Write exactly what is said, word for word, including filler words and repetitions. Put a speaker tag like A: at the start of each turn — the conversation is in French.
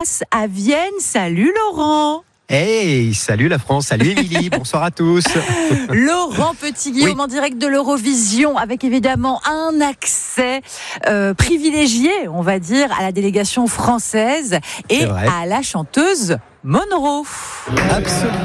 A: place à Vienne. Salut Laurent.
B: Hey, salut la France, salut Émilie, bonsoir à tous.
A: Laurent Petit-Guillaume, oui, en direct de l'Eurovision, avec évidemment un accès euh, privilégié, on va dire, à la délégation française et à la chanteuse Monroe.
B: Absolument.